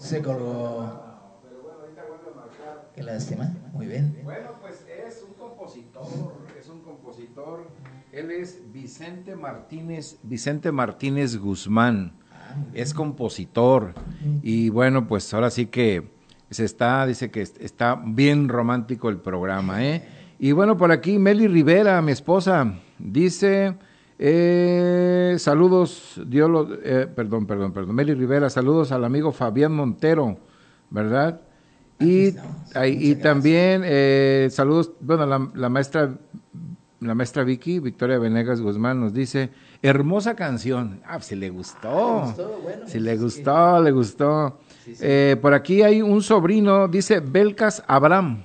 Se colgó. Pero bueno, ahorita vuelve a marcar. Qué lástima. Muy bien. Bueno, pues es un compositor. Él es Vicente Martínez Guzmán. Es compositor. Y bueno, pues ahora sí que dice que está bien romántico el programa, ¿eh? Y bueno, por aquí Meli Rivera, mi esposa, dice, saludos, perdón, Meli Rivera, saludos al amigo Fabián Montero, ¿verdad? Y también saludos, bueno, la maestra Victoria Venegas Guzmán nos dice, hermosa canción. Si le gustó. Bueno, si le gustó. Sí. Por aquí hay un sobrino, dice Belkas Abraham.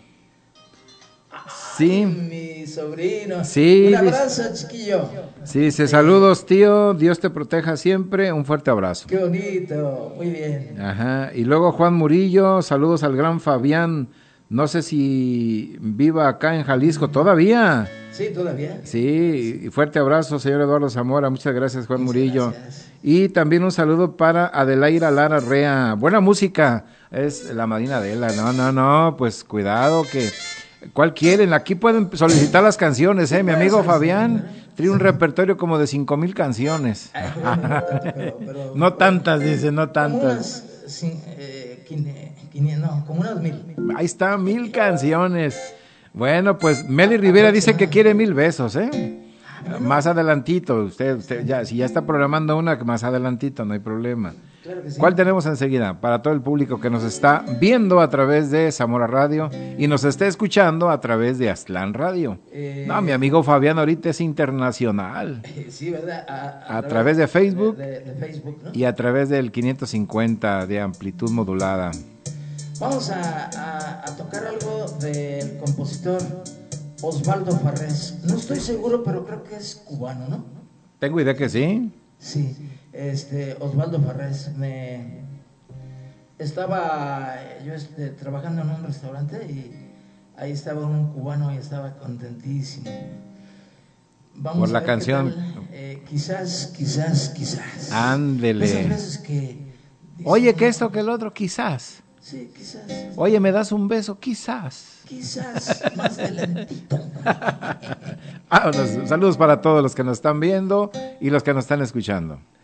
Sí. Mi sobrino. Sí. Un abrazo, chiquillo. Sí, dice, saludos, tío, Dios te proteja siempre, un fuerte abrazo. Qué bonito, muy bien. Ajá, y luego Juan Murillo, saludos al gran Fabián, no sé si viva acá en Jalisco, ¿todavía? Sí, todavía. Sí, y fuerte abrazo, señor Eduardo Zamora, muchas gracias, Juan Murillo. Gracias. Y también un saludo para Adelaira Lara Rea, buena música, es la madrina de ella, no, pues cuidado que... ¿Cuál quieren? Aquí pueden solicitar las canciones, mi amigo Fabián tiene un repertorio como de 5,000 canciones. Pero, no tantas, dice, no tantas. Como unas 1,000. Ahí está, 1,000 canciones. Bueno, pues Meli Rivera dice que quiere 1,000 besos, Más adelantito, usted ya, si ya está programando una, más adelantito, no hay problema. Claro que sí. ¿Cuál tenemos enseguida? Para todo el público que nos está viendo a través de Zamora Radio y nos está escuchando a través de Aztlán Radio. No, mi amigo Fabián ahorita es internacional. Sí, ¿verdad? A través de Facebook, de Facebook, ¿no? Y a través del 550 de amplitud modulada. Vamos a tocar algo del compositor Osvaldo Farrés. No estoy seguro, pero creo que es cubano, ¿no? Tengo idea que sí. Sí, Osvaldo Farrés. Estaba yo trabajando en un restaurante y ahí estaba un cubano y estaba contentísimo. Vamos por a la ver canción. Quizás. Ándele. Esas veces que oye, que esto, que el otro, quizás. Sí, quizás. Oye, ¿me das un beso? Quizás. Más adelantito. Saludos para todos los que nos están viendo y los que nos están escuchando.